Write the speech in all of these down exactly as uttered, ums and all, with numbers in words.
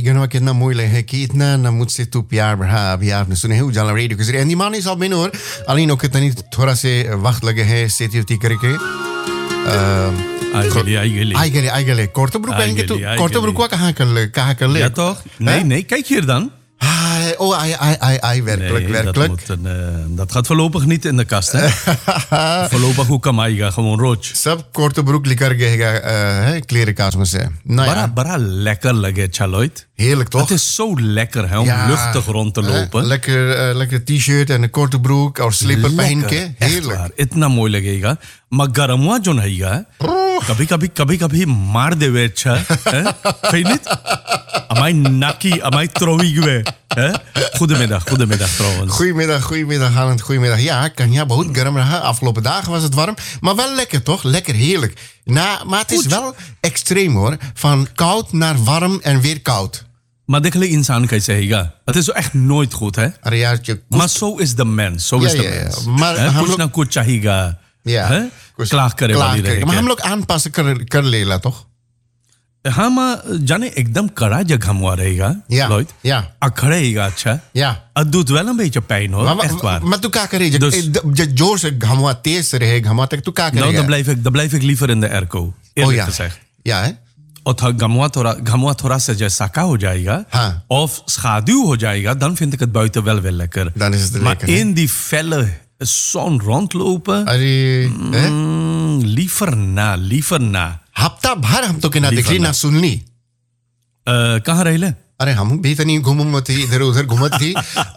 गनवा कितना moeilijk है कि इतना ना मुझसे तू प्यार बढ़ा अभी आपने सुने हैं उजाला रेडियो के जरिए and die man is al binnen hoor alleen ook het niet थोड़ा से वक्त लगे है सेती उती करके आई गली आई गली आई गली आई गली korte broek पहन के तू korte broek wat कहाँ कर ले कहाँ कर ले ja toch nee nee kijk hier dan. Ah, oh, ai, ai, ai, ai, werkelijk, nee, werkelijk. Dat, moet een, uh, dat gaat voorlopig niet in de kast, hè? Voorlopig hoe kan mij gewoon rood. सब korte broek lekker gega klerenkast में से. Nou bara, ja. bara lekker lege chaloit. Heerlijk toch? Het is zo lekker hè, om ja, luchtig rond te lopen. Uh, lekker, uh, lekker t-shirt en een korte broek of slipper पहन के. Heerlijk. Echt इतना मोय लगेगा. Maar गरमवा जो रहेगा, कभी कभी कभी कभी मार देवे अच्छा, vind je niet? Amai nakkie, amai trouwigwe. Goedemiddag, goedemiddag trouwens. Goedemiddag, goedemiddag, Haaland, goedemiddag. Ja, kan ja, बहुत गर्म रहा. Afgelopen dagen was het warm, maar wel lekker toch? Lekker, heerlijk. Na, maar het is Goed. wel extreem hoor. Van koud naar warm en weer koud. Maar de hele insan कैसे रहेगा? Het is echt nooit goed, hè? अरे यार, कुछ... Maar zo is de mens, zo is ja, de ja, mens. Ja. Maar कुछ लोग... ना कुछ चाहिएगा. Ja. Klaag करे वाली रहेगा. Maar हम लोग aanpassen कर कर लेला toch? हाँ माँ जाने एकदम कड़ा जगह हुआ रहेगा ja, Lloyd ja. अखड़ेगा अच्छा ja. het doet wel een beetje pijn hoor maar, echt waar maar tu क्या करेगा dus, जोर से घमवा तेज रहे घमवा तक तू क्या करेगा nou dan blijf ik dan blijf ik liever in de airco eerlijk oh, ja. gezegd ja hè और घमवा थोड़ा घमवा थोड़ा सा जैसा का हो जाएगा हाँ. of schaduw हो जाएगा dan vind ik het buiten wel weer lekker dan is het maar lekker in die felle zon rondlopen अरे mm, liever na liever na हफ्ता भर हम तो कहना देख ली ना सुन ली कहाँ रहे ले अरे हम भी तो नहीं घूम थी इधर उधर घूमत थी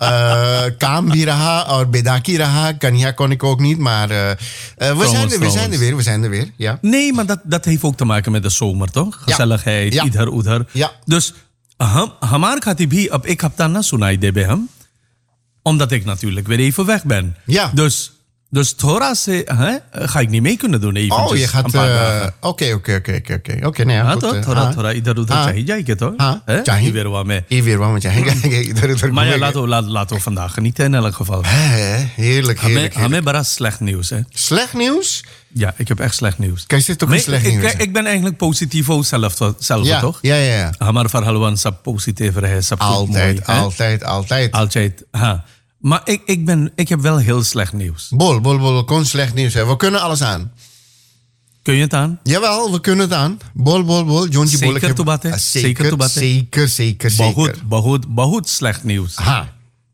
काम भी रहा और बेदाकी रहा कन्या kon ik ook niet maar uh, uh, we zijn er we zijn er weer we zijn er weer ja nee maar dat dat heeft ook te maken met de zomer toch gezelligheid ja. ieder uधर ja dus हम हमार खाती भी अब एक हफ्ता ना सुनाई दे बे हम omdat ik natuurlijk weer even weg ben ja dus Dus थोड़ा से हैं ga ik niet mee kunnen doen even oh je gaat oké oké oké oké oké nee हाँ तो थोड़ा थोड़ा इधर उधर चाहिए जाएगा तो हाँ चाहिए वीरवा में ये वीरवा में चाहिए इधर उधर maar ja laten we laten we vandaag genieten in elk geval heerlijk heerlijk हमें बड़ा slecht nieuws hè slecht nieuws ja ik heb echt slecht nieuws kijk zit toch een slecht nieuws ik ben eigenlijk positivo zelf zelf ja, toch ja ja ja हमारे verhalen सब positief रहे सब altijd altijd altijd altijd हाँ Maar ik, ik, ben, ik heb wel heel slecht nieuws. Bol, bol, bol, kon slecht nieuws hebben. We kunnen alles aan. Kun je het aan? Jawel, we kunnen het aan. Bol, bol, bol. Johnny Bol. Zeker to baten? Zeker, zeker, zeker, zeker. बहुत, बहुत, बहुत slecht nieuws. हाँ.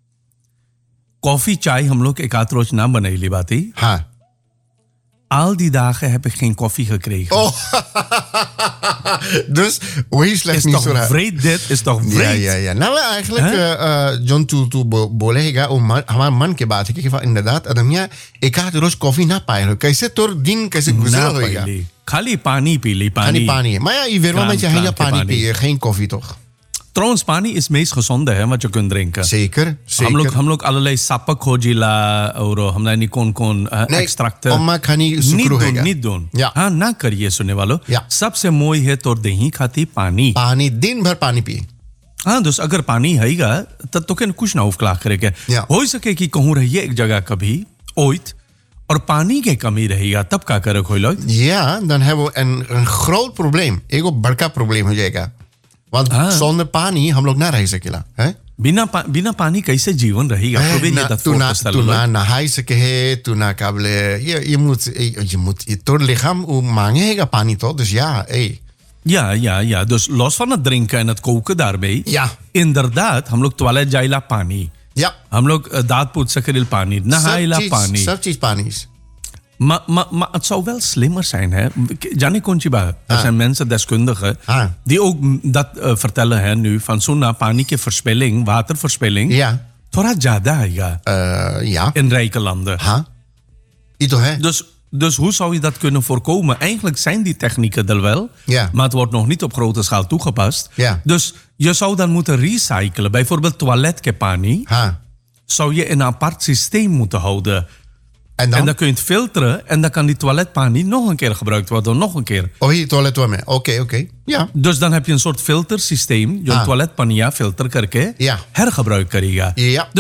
Koffie, chai, हम लोग एक आध रोज ना बनेली बाती. हाँ. Al die dagen heb ik geen koffie gekregen. Oh. Dus, hoe slecht nieuws voor haar. Is toch vreed dit? Is toch vreed? Ja, ja, ja. Nou, eigenlijk, huh? uh, John, tu, tu बोलेगा और हमारे मन के बात है कि इंददात अदमिया एक आध रोज कॉफी ना पाए हो कैसे तो दिन कैसे गुजर होगा खाली पानी पी ली पानी खाली पानी maar ja je weer wel met je hele पानी पिए geen koffie toch Trouwens, पानी is meest gezonde है wat je kunt drinken. Zeker, zeker. हम लोग हम लोग allerlei sappen खोजिला और हमने नहीं कौन कौन एक्सट्रैक्ट अम्मा खानी सुक्रू है नहीं दोन या हाँ ना करिए सुनने वालों सबसे मोई है तो दही खाती पानी पानी दिन भर पानी पी हाँ दोस्त अगर पानी हैगा तब तो क्या कुछ ना उफला करेगा हो सके कि कहूँ रहिए एक जगह कभी ooit और पानी की कमी रहेगा तब क्या करे कोई लोग ja dan hebben we een een groot probleem एक वो बड़का probleem हो जाएगा Want ah. zonder पानी हम लोग ना रह सकेला हैं बिना पा, बिना पानी कैसे जीवन रहेगा probeer je dat voor te stellen तू ना नहाई सके है तू ना काबले je je moet je moet je tot lichaam hoe मांगेगा पानी तो dus ja hey ja ja ja dus los van het drinken en het koken daarbij ja inderdaad हम लोग toilet जाइला पानी ja हम लोग दांत पोंछ सकेल पानी नहाइला पानी सब चीज पानी is Maar, maar, maar het zou wel slimmer zijn, hè? Gianni Conchiba, er ah. zijn mensen, deskundigen, ah. die ook dat uh, vertellen hè, nu, van zo'n pani की verspilling, waterverspilling, ja. थोड़ा ज़्यादा आएगा uh, ja. in rijke landen. Ha? Ito, hè? Dus, dus hoe zou je dat kunnen voorkomen? Eigenlijk zijn die technieken er wel, ja. maar het wordt nog niet op grote schaal toegepast. Ja. Dus je zou dan moeten recyclen. Bijvoorbeeld toilet के पानी ha. zou je in een apart systeem moeten houden. En dan? en dan kun je het filteren en dan kan die toiletpanie nog een keer gebruikt worden, nog een keer. Oh, hier toilet में. Oké, okay, oké. Okay. Ja. Dus dan heb je een soort filtersysteem, je ah. toiletpanie filter करके ja. hergebruik करेगा. Ja. Dus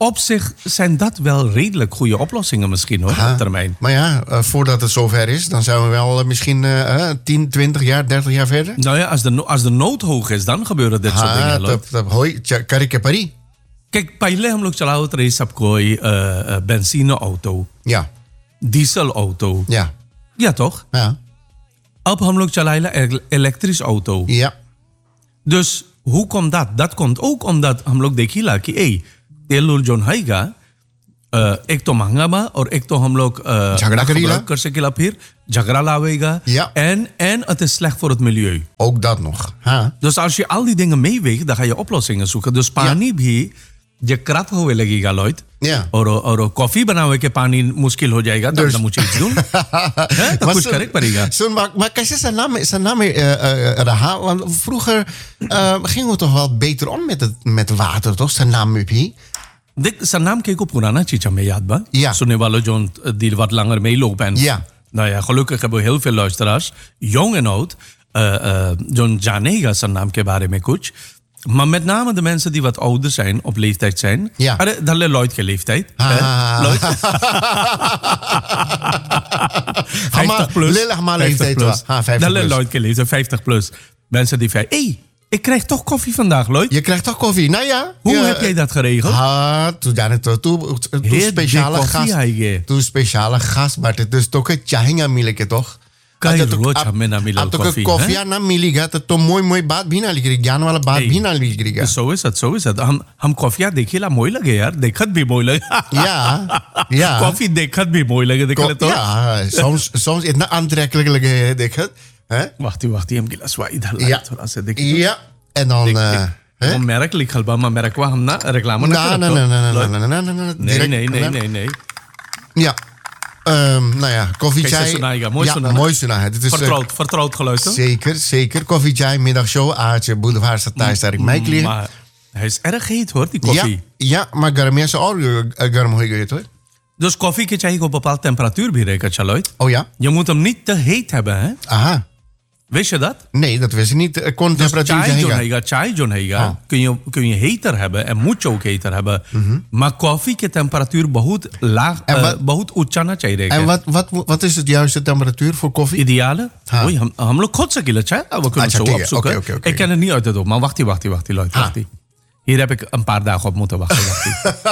op zich zijn dat wel redelijk goede oplossingen misschien hoor, Ha, op termijn. Maar ja, uh, voordat het zover is, dan zijn we wel uh, misschien uh, tien, twintig jaar, dertig jaar verder. Nou ja, als de, no- als de nood hoog is, dan gebeuren dit soort dingen. हाँ लोग। तब तब होई च- करे के परी Kijk, पहले हम लोग चलावत रहे सब कोई uh, uh, benzene auto, Ja, diesel auto, ja, ja toch? ja, अब हम लोग चलाइला elektrisch auto. ja. Dus hoe komt dat? Dat komt ook omdat हम लोग देखिला कि ए तेल उल जोन हैगा uh, एक तो महंगा बा और एक तो हम लोग uh, झगड़ा करीला। कर सकेला फिर झगड़ा लावेगा Ja. en en het is slecht voor het milieu. Ook dat nog. Ha. Dus als je al die dingen meeweegt, dan ga je oplossingen zoeken. Dus पानी भी जे खराब होवे लगेगा लॉयड Ja. और और कॉफी बनावे के पानी मुश्किल हो जाएगा तो Dus- dan moet je iets doen. Hè? Dat Maar कुछ zo- करे पड़ेगा. zo, maar, maar kijk, zijn naam, zijn naam uh, uh, Raha, want vroeger uh, gingen we toch wel beter om met, het, met water, toch? Zijn naam Mupi. देख सन्नाम के को पुराना चीज हमें याद बा Ja. सुनने वालों जो die wat langer meelopen en Ja. nou ja gelukkig hebben we heel veel luisteraars jong en oud uh, uh, जो जानेगा सन्नाम के बारे में कुछ maar met name de mensen die wat ouder zijn op leeftijd zijn Ja. अरे dat Lloyd के leeftijd Ah. hè? Lloyd vijftig plus lelijk maar vijftig leeftijd plus was. Ha, vijftig dat plus. Lloyd के leeftijd vijftig plus mensen die van hey ik krijg toch koffie vandaag Lloyd Je krijgt toch koffie? Nou ja. hoe ja, heb jij dat geregeld Ah, toen daar toe, toe, toe Heet speciale die koffie gast. आएगी Toen speciale gast, maar het is toch een chahinga milike toch? Kay At- at- roach at- हमें ना मिला at- at- coffee, koffie हैं? ना मिलेगा तो तो मोई मोई बात भी ना लिखेगी ज्ञान वाला बात Hey. भी ना लिखेगा Zo is het, zo is het. हम हम कॉफिया देखिला मोई लगे यार देखत भी मोई लगे Ja, ja. कॉफी देखत भी मोई लगे देख ले Ko- तो Ja, soms, soms is het aantrekkelijk liggen, denk ik. Hè? वाहती वाहती हम गिलास वा इधर Ja. ला थोड़ा सा देख Ja, en dan... eh, hè? वो merk लिखल बा मैं merk वा हम ना रेक्लाम ना Nou, करत nee, तो। nee, nee, nee, Lloyd, nee, nee, nee, nee, nee direct- nee nee nee nee Ja. Ehm, nou ja, koffie Kijk, chai. Sunaiga, mooi ja, Sunaiga. mooi Sunaiga. Dit is, eh, vertrouwd vertrouwd geluisterd zeker, zeker. Koffie chai, middagshow, Aartje, Boulevard staat thuis, daar ik mij liggen. maar hij is erg heet hoor die Ja, koffie ja, maar garam is ook uh, garam hoe je hoor. dus koffie के चाहिए को bepaald temperatuur भी रहेगा चलो Oh ja? je moet hem niet te heet hebben hè Aha. wist je dat Nee, dat wist ik niet. Er kon Dus temperatuur chai जो zijn. रहेगा चाय जो रहेगा हाँ. kun je kun je heter hebben en moet je ook heter hebben maar coffee की temperatuur बहुत लाग En uh, wat- बहुत ऊंचा ना चाहिए En रहेगा wat, wat, wat is het juiste temperatuur voor koffie? ideale हाँ. ओए हम हम लोग खुद से गिला चाय we kunnen अच्छा, het zo ठीक है. opzoeken Oké, oké, oké. ik ken het niet uit het op maar wacht wacht wacht Lloyd हाँ. wacht hier heb ik een paar dagen op moeten wachten wacht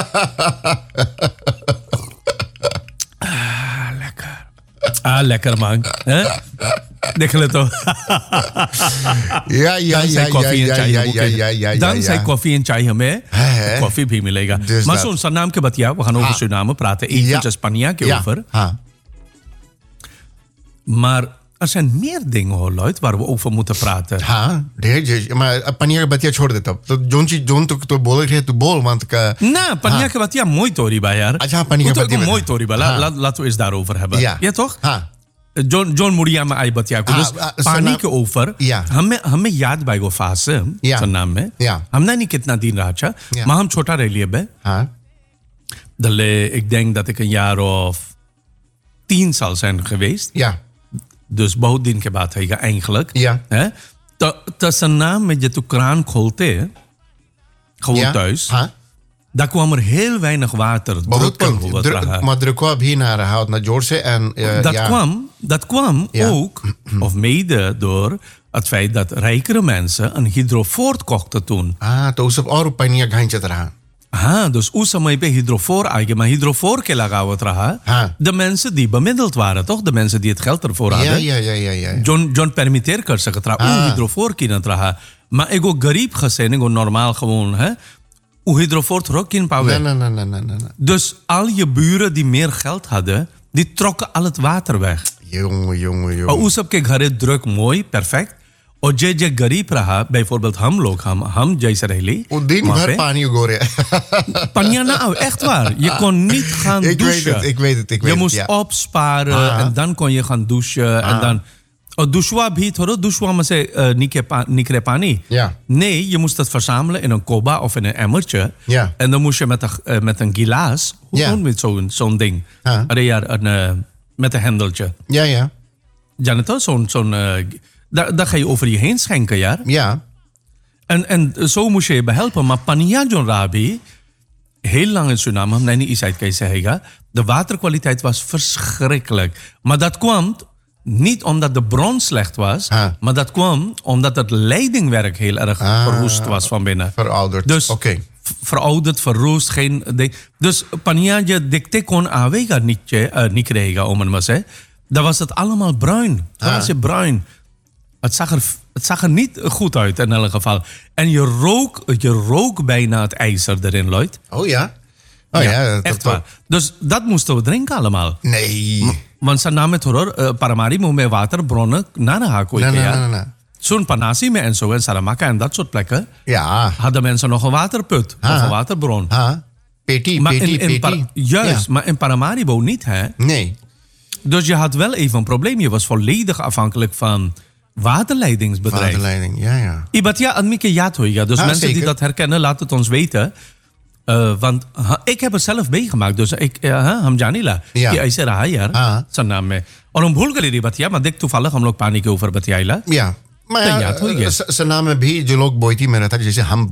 ah lekker ah lekker man hè देख ले तो Ja, ja, ja, ja, coffee ja, and चाय ja, हम ja, ja, ja, ja, Dankzij ja. koffie en chai हमें Hè? koffie भी मिलेगा Dus maar dat. zo'n Suriname के बतिया we gaan over Ha. Suriname praten eventjes Spanje के Ja. over Ha. maar er zijn meer dingen hoor Lloyd waar we over moeten praten हाँ ढेर जे- maar पनिया का बतिया छोड़ देता हूँ तो जोन चीज जोन तो तो बोल रहे तो बोल want का ना पनिया के बतिया mooi tori ba यार अच्छा, पनिया के Moet ook बतिया een में- mooi tori ba हाँ. laat laten we eens daarover hebben Ja. ja toch हाँ John John Muriama आई बतिया को हाँ, dus आ, पानी सना- के ऊपर या। हमें हमें याद बाई गो फास या। सन्नाम में या। हमने नहीं कितना दिन रहा था या। maar हम छोटा रह लिए बे हाँ Dalle, ik denk dat ik een jaar of tien zal zijn geweest. ja Dus बहुत दिन के बाद है eigenlijk. Ja. Hè? तो तो सन्नाम में जब तू kraan खोलते gewoon ja thuis, हाँ daar kwam er heel weinig water. बहुत drukker कम होवत रहा. maar druk op hier naar hout naar George en uh, Dat ja. kwam, dat kwam Ja. ook, of mede door het feit dat rijkere mensen een hydrofoort kochten toen. ah तो उस सब और पनिया घांचे रहा हाँ, dus उस समय पे hydrofoor आगे, maar hydrofoor के लगावत रहा. हाँ. De mensen die bemiddeld waren, toch? De mensen die het geld ervoor ja hadden. ja ja ja ja John, John permitteer कर सकत रहा. हाँ. उ hydrofoor की नत रहा. Maar एगो गरीब gezin, एगो normaal gewoon, hè? उ hydrofoor terug in pawe. nee nee nee nee nee nee Dus al je buren die meer geld hadden, die trokken al het water weg. jongen jongen और jongen उस सबके घरे druk mooi, perfect. और जे जे गरीब रहा, bijvoorbeeld हम लोग, हम हम जैसे रहली. वो दिन वहाँ भर पे, पानी उगोरे Panja nou, echt waar. Je kon niet gaan Ik weet douchen. het, ik weet het, ik weet je het, moest ja. opsparen Ah. en dan kon je gaan douchen. En dan... और दुशवा भी थोड़ा दुशवा में से uh, निके पा, निकरे पानी. Ja. Nee, je moest dat verzamelen in een koba of in een emmertje. Ja. En dan moest je met een, uh, met een gilaas, hoe Ja. noem je het zo'n zo'n ding? Ah. Allee, ja, een, uh, met een hendeltje. ja ja Ja, net als zo'n... zo'n uh, daar, daar ga je over je heen schenken, ja. ja En, en zo moest je je behelpen. Maar Pania John Rabi, heel lang in Suriname, हमने niet iets uit कैसे हैगा. De waterkwaliteit was verschrikkelijk. Maar dat kwam niet omdat de bron slecht was, Ah. maar dat kwam omdat het leidingwerk heel erg Ah. verwoest was van binnen. Verouderd. Dus Oké. v- verouderd, verroest, geen ding. Dus Pania je dikte kon aanwega niet, uh, niet krijgen, om het maar te zeggen. Dan was het allemaal bruin. Dan Ah. was je bruin. Het zag, er, het zag er niet goed uit in elk geval. En je rook, je rook bijna het ijzer erin, Lloyd. Oh ja? Oh ja, dat, echt dat- waar. Dus dat moesten we drinken allemaal. Nee. Want ze namen het hoor, uh, Paramari moet met waterbronnen naar de haak. Nee, nee, nee, nee. Zo'n Panasi en zo en Saramaka en dat soort plekken Ja. hadden mensen nog een waterput of Ah. een waterbron. Ah. Peti, Maar peti, in, in peti. Par- juist, Ja. maar in Paramaribo niet, hè? Nee. Dus je had wel even een probleem. Je was volledig afhankelijk van waterleidingsbedrijf. Waterleiding, ja, ja. Ibatia admike jatoiga. Dus Ah, mensen die zeker. dat herkennen, laat het ons weten. Uh, want ha, ik heb het zelf meegemaakt. Dus ik, uh, हम जानी ला Ja. कि ऐसे रहा यार हाँ. सन्नाम में और हम भूल गए रे बतिया मैं देख toevallig हम लोग पानी के ऊपर बतियाइला Ja. Maar तो ja, याद हो गया स- zijn naam भी जो लोग बोईती में रहता है जैसे हम